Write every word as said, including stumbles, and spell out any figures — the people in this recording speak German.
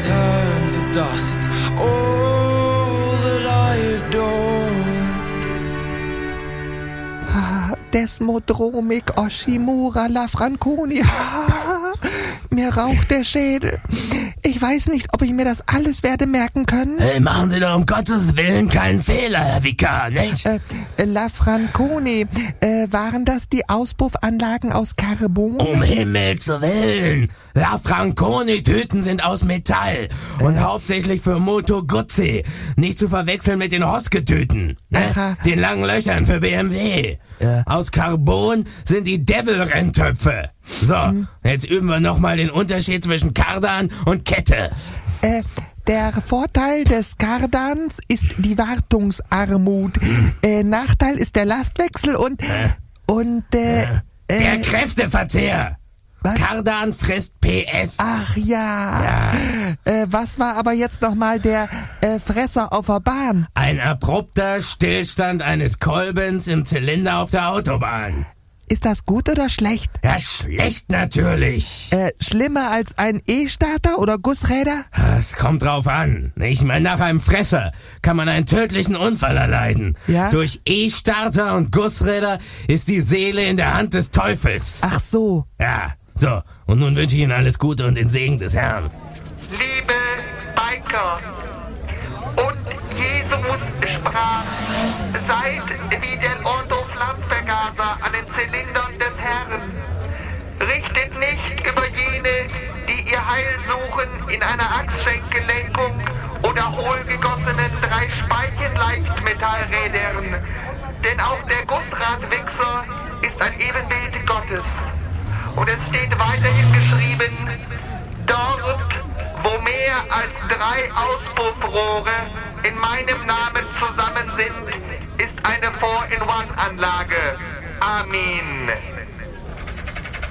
turn to dust. All that I adored. Desmodromik Oshimura Lafranconi. Mir raucht der Schädel. Ich weiß nicht, ob ich mir das alles werde merken können. Hey, machen Sie doch um Gottes Willen keinen Fehler, Herr Vikar, nicht? Äh, Lafranconi, äh, waren das die Auspuffanlagen aus Carbon? Um Himmels Willen! Lafranconi-Tüten sind aus Metall und äh. hauptsächlich für Moto Guzzi. Nicht zu verwechseln mit den Hoske-Tüten, ne? Den langen Löchern für B M W. Ja. Aus Carbon sind die Devil-Renntöpfe. So, hm. jetzt üben wir nochmal den Unterschied zwischen Kardan und Kette. Äh, der Vorteil des Kardans ist die Wartungsarmut. Hm. Äh, Nachteil ist der Lastwechsel und... Äh. und, äh... äh. Der äh, Kräfteverzehr. Was? Kardan frisst P S. Ach ja. ja. Äh, was war aber jetzt nochmal der äh, Fresser auf der Bahn? Ein abrupter Stillstand eines Kolbens im Zylinder auf der Autobahn. Ist das gut oder schlecht? Ja, schlecht natürlich. Äh, schlimmer als ein E-Starter oder Gussräder? Es kommt drauf an. Ich meine, nach einem Fresser kann man einen tödlichen Unfall erleiden. Ja? Durch E-Starter und Gussräder ist die Seele in der Hand des Teufels. Ach so. Ja, so. Und nun wünsche ich Ihnen alles Gute und den Segen des Herrn. Liebe Biker, und Jesus sprach, seid wie der Ordo-Flammvergaser an den Zylindern des Herrn. Richtet nicht über jene, die ihr Heil suchen, in einer Achsschenkelenkung oder hohlgegossenen drei Speichen-Leichtmetallrädern. Denn auch der Gussradwichser ist ein Ebenbild Gottes. Und es steht weiterhin geschrieben, dort, wo mehr als drei Auspuffrohre in meinem Namen zusammen sind, ist eine Four-in-One-Anlage. Amen.